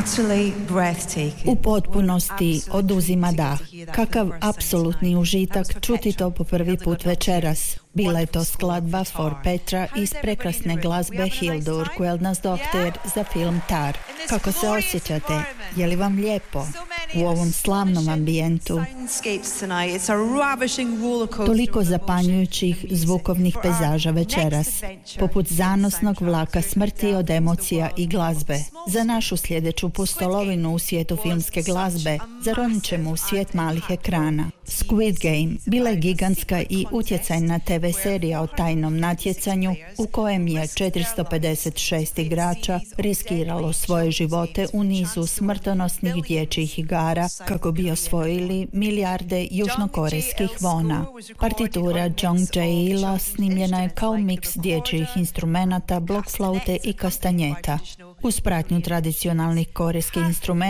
U potpunosti oduzima dah. Kakav apsolutni užitak čuti to po prvi put večeras. Bila je to skladba For Petra iz prekrasne glazbe Hildur Guðnadóttir za film Tar. Kako se osjećate? Je li vam lijepo u ovom slavnom ambijentu? Toliko zapanjujućih zvukovnih pejzaža večeras, poput zanosnog vlaka smrti od emocija i glazbe. Za našu sljedeću pustolovinu u svijetu filmske glazbe zaronit ćemo u svijet malih ekrana. Squid Game bila je gigantska i utjecajna TV serija o tajnom natjecanju u kojem je 456 igrača riskiralo svoje živote u nizu smrtonosnih dječjih igara kako bi osvojili milijarde južnokorejskih wona. Partitura Jong Jae-ila snimljena je kao miks dječjih instrumenata, blok flaute i kastanjeta. Uz pratnju tradicionalnih korejskih instrumenta